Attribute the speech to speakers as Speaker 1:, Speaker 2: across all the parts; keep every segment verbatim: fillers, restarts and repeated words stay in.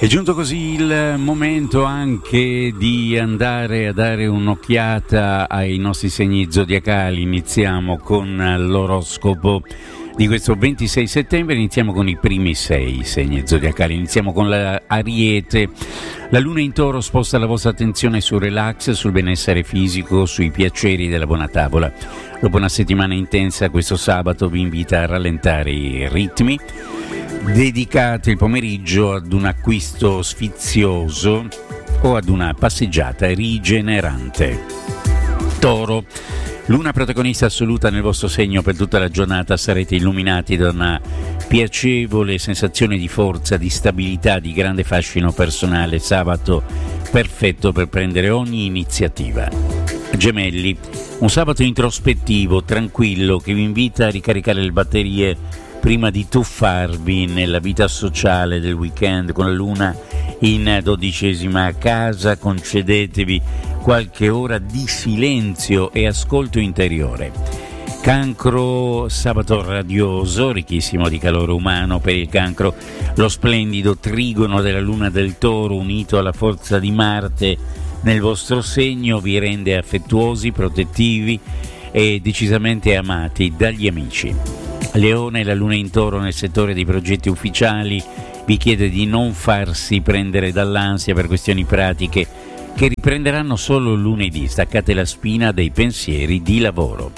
Speaker 1: È giunto così il momento anche di andare a dare un'occhiata ai nostri segni zodiacali. Iniziamo con l'oroscopo di questo ventisei settembre, iniziamo con i primi sei segni zodiacali. Iniziamo con l'Ariete. La luna in Toro sposta la vostra attenzione sul relax, sul benessere fisico, sui piaceri della buona tavola. Dopo una settimana intensa, questo sabato vi invita a rallentare i ritmi. Dedicate il pomeriggio ad un acquisto sfizioso o ad una passeggiata rigenerante. Toro, luna protagonista assoluta nel vostro segno per tutta la giornata, sarete illuminati da una piacevole sensazione di forza, di stabilità, di grande fascino personale. Sabato perfetto per prendere ogni iniziativa. Gemelli, un sabato introspettivo, tranquillo, che vi invita a ricaricare le batterie prima di tuffarvi nella vita sociale del weekend con la luna in dodicesima casa. Concedetevi qualche ora di silenzio e ascolto interiore. Cancro, sabato radioso, ricchissimo di calore umano per il Cancro. Lo splendido trigono della luna del Toro unito alla forza di Marte nel vostro segno vi rende affettuosi, protettivi e decisamente amati dagli amici. Leone, la luna in Toro nel settore dei progetti ufficiali vi chiede di non farsi prendere dall'ansia per questioni pratiche che riprenderanno solo lunedì. Staccate la spina dei pensieri di lavoro.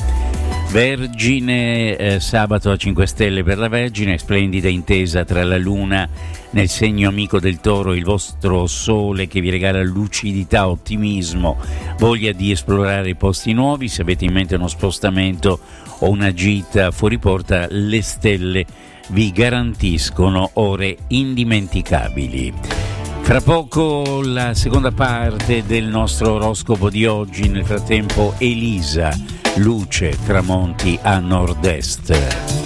Speaker 1: Vergine, eh, sabato a cinque stelle per la Vergine, splendida intesa tra la luna nel segno amico del Toro e il vostro sole che vi regala lucidità, ottimismo, voglia di esplorare posti nuovi. Se avete in mente uno spostamento o una gita fuori porta, le stelle vi garantiscono ore indimenticabili. Fra poco la seconda parte del nostro oroscopo di oggi. Nel frattempo Elisa, luce, tramonti a nord-est.